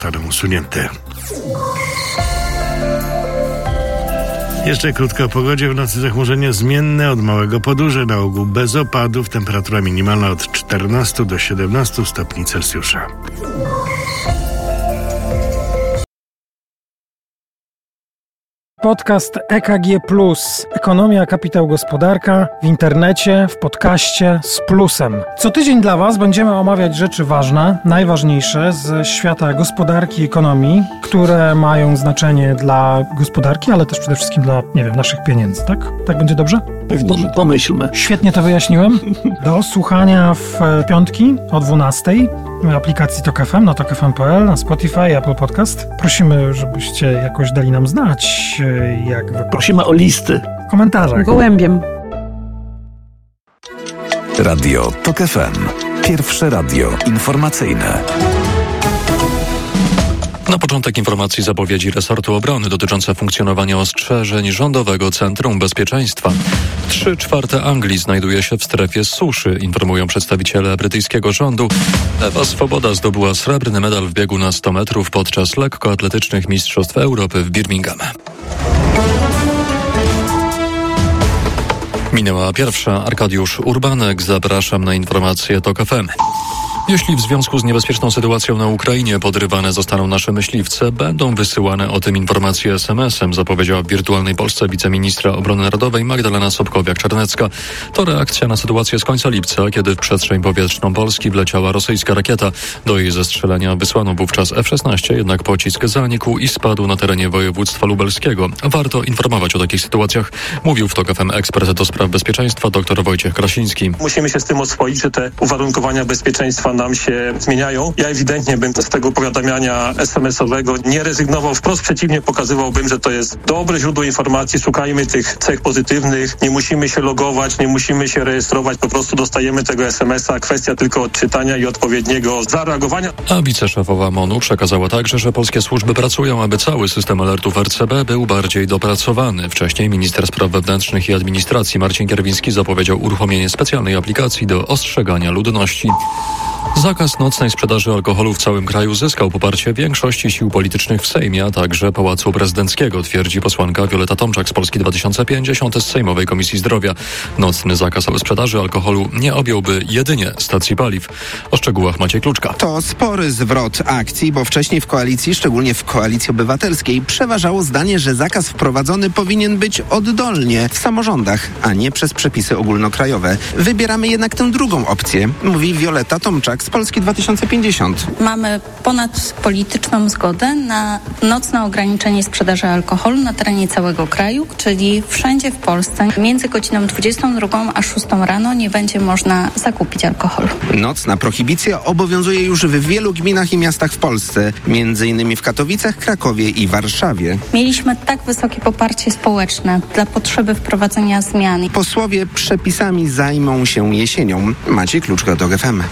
Teren usunięty. Jeszcze krótko o pogodzie. W nocy zachmurzenie zmienne, od małego po duże, na ogół bez opadów. Temperatura minimalna od 14 do 17 stopni Celsjusza. Podcast EKG+. Ekonomia, kapitał, gospodarka w internecie, w podcaście z plusem. Co tydzień dla Was będziemy omawiać rzeczy ważne, najważniejsze z świata gospodarki i ekonomii, które mają znaczenie dla gospodarki, ale też przede wszystkim dla, naszych pieniędzy, tak? Tak będzie dobrze? Pomyślmy. Świetnie to wyjaśniłem. Do słuchania w piątki o 12:00 w aplikacji TOK FM, na tokfm.pl, na Spotify, Apple Podcast. Prosimy, żebyście jakoś dali nam znać, Prosimy o listy. W komentarzach. Gołębiem. Radio TOK FM. Pierwsze radio informacyjne. Na początek informacji zapowiedzi resortu obrony dotyczące funkcjonowania ostrzeżeń Rządowego Centrum Bezpieczeństwa. 3/4 Anglii znajduje się w strefie suszy, informują przedstawiciele brytyjskiego rządu. Ewa Swoboda zdobyła srebrny medal w biegu na 100 metrów podczas lekkoatletycznych Mistrzostw Europy w Birmingham. Minęła pierwsza. Arkadiusz Urbanek. Zapraszam na informacje TOK FM. Jeśli w związku z niebezpieczną sytuacją na Ukrainie podrywane zostaną nasze myśliwce, będą wysyłane o tym informacje SMS-em, zapowiedziała w Wirtualnej Polsce wiceministra obrony narodowej Magdalena Sobkowiak-Czarnecka. To reakcja na sytuację z końca lipca, kiedy w przestrzeń powietrzną Polski wleciała rosyjska rakieta. Do jej zestrzelenia wysłano wówczas F-16, jednak pocisk zanikł i spadł na terenie województwa lubelskiego. Warto informować o takich sytuacjach, mówił w TOK FM ekspert do spraw bezpieczeństwa dr Wojciech Krasiński. Musimy się z tym oswoić, że te uwarunkowania bezpieczeństwa nam się zmieniają. Ja ewidentnie bym z tego powiadamiania SMS-owego nie rezygnował. Wprost przeciwnie, pokazywałbym, że to jest dobre źródło informacji. Szukajmy tych cech pozytywnych. Nie musimy się logować, nie musimy się rejestrować. Po prostu dostajemy tego SMS-a. Kwestia tylko odczytania i odpowiedniego zareagowania. A wiceszefowa MON-u przekazała także, że polskie służby pracują, aby cały system alertów RCB był bardziej dopracowany. Wcześniej minister spraw wewnętrznych i administracji Marcin Kierwiński zapowiedział uruchomienie specjalnej aplikacji do ostrzegania ludności. Zakaz nocnej sprzedaży alkoholu w całym kraju zyskał poparcie większości sił politycznych w Sejmie, a także Pałacu Prezydenckiego, twierdzi posłanka Wioleta Tomczak z Polski 2050 z Sejmowej Komisji Zdrowia. Nocny zakaz sprzedaży alkoholu nie objąłby jedynie stacji paliw. O szczegółach Maciej Kluczka. To spory zwrot akcji, bo wcześniej w koalicji, szczególnie w Koalicji Obywatelskiej, przeważało zdanie, że zakaz wprowadzony powinien być oddolnie, w samorządach, a nie przez przepisy ogólnokrajowe. Wybieramy jednak tę drugą opcję, mówi Wioleta Tomczak z Polski 2050. Mamy ponadpolityczną zgodę na nocne ograniczenie sprzedaży alkoholu na terenie całego kraju, czyli wszędzie w Polsce między godziną 22 a 6 rano nie będzie można zakupić alkoholu. Nocna prohibicja obowiązuje już w wielu gminach i miastach w Polsce, m.in. w Katowicach, Krakowie i Warszawie. Mieliśmy tak wysokie poparcie społeczne dla potrzeby wprowadzenia zmian. Posłowie przepisami zajmą się jesienią. Maciej Kluczka, TOK FM.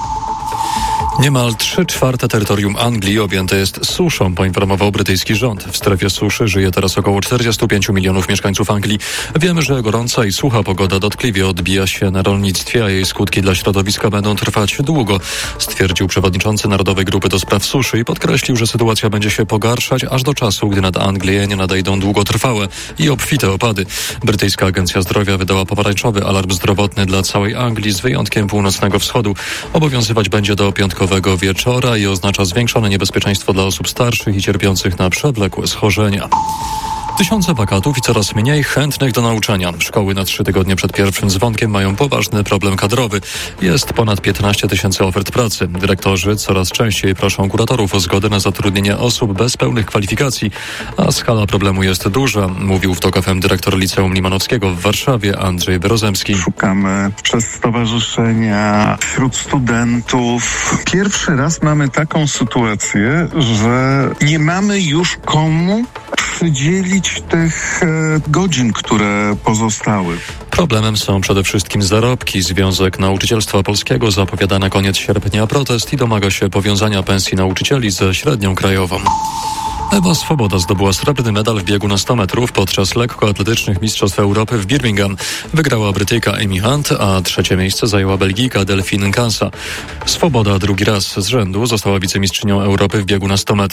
Niemal 3/4 terytorium Anglii objęte jest suszą, poinformował brytyjski rząd. W strefie suszy żyje teraz około 45 milionów mieszkańców Anglii. Wiemy, że gorąca i sucha pogoda dotkliwie odbija się na rolnictwie, a jej skutki dla środowiska będą trwać długo, stwierdził przewodniczący Narodowej Grupy do Spraw Suszy i podkreślił, że sytuacja będzie się pogarszać aż do czasu, gdy nad Anglię nie nadejdą długotrwałe i obfite opady. Brytyjska Agencja Zdrowia wydała pomarańczowy alarm zdrowotny dla całej Anglii z wyjątkiem północnego wschodu. Obowiązywać będzie do piątkowego wieczora i oznacza zwiększone niebezpieczeństwo dla osób starszych i cierpiących na przewlekłe schorzenia. Tysiące wakatów i coraz mniej chętnych do nauczania. Szkoły na 3 tygodnie przed pierwszym dzwonkiem mają poważny problem kadrowy. Jest ponad 15 000 ofert pracy. Dyrektorzy coraz częściej proszą kuratorów o zgodę na zatrudnienie osób bez pełnych kwalifikacji, a skala problemu jest duża, mówił w TOK FM dyrektor Liceum Limanowskiego w Warszawie Andrzej Wyrozemski. Szukamy przez stowarzyszenia, wśród studentów. Pierwszy raz mamy taką sytuację, że nie mamy już komu przydzielić tych godzin, które pozostały. Problemem są przede wszystkim zarobki. Związek Nauczycielstwa Polskiego zapowiada na koniec sierpnia protest i domaga się powiązania pensji nauczycieli ze średnią krajową. Ewa Swoboda zdobyła srebrny medal w biegu na 100 metrów podczas lekkoatletycznych Mistrzostw Europy w Birmingham. Wygrała Brytyjka Amy Hunt, a trzecie miejsce zajęła Belgijka Delphine Kansa. Swoboda drugi raz z rzędu została wicemistrzynią Europy w biegu na 100 metrów.